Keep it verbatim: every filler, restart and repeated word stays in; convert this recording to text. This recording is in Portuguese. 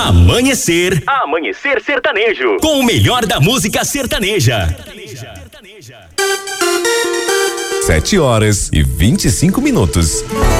Amanhecer. Amanhecer Sertanejo. Com o melhor da música sertaneja. Sete horas e vinte e cinco minutos.